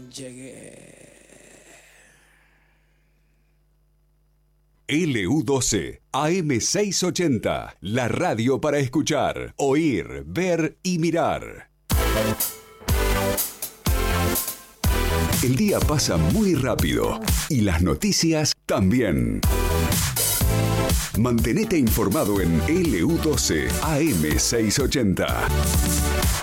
Llegué. LU12, AM680, la radio para escuchar, oír, ver y mirar. El día pasa muy rápido y las noticias también. Mantenete informado en LU12, AM680.